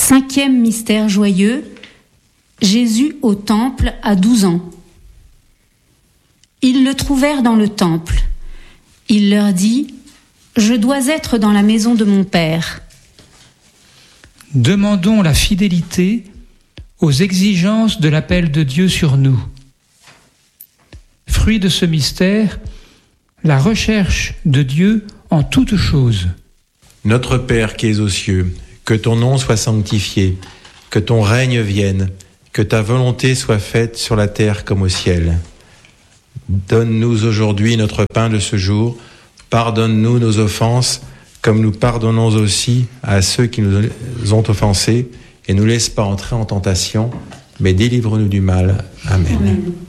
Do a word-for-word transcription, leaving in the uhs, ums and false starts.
Cinquième mystère joyeux, Jésus au temple à douze ans. Ils le trouvèrent dans le temple. Il leur dit : « Je dois être dans la maison de mon Père. » Demandons la fidélité aux exigences de l'appel de Dieu sur nous. Fruit de ce mystère, la recherche de Dieu en toutes choses. Notre Père qui es aux cieux, que ton nom soit sanctifié, que ton règne vienne, que ta volonté soit faite sur la terre comme au ciel. Donne-nous aujourd'hui notre pain de ce jour. Pardonne-nous nos offenses, comme nous pardonnons aussi à ceux qui nous ont offensés. Et ne nous laisse pas entrer en tentation, mais délivre-nous du mal. Amen. Amen.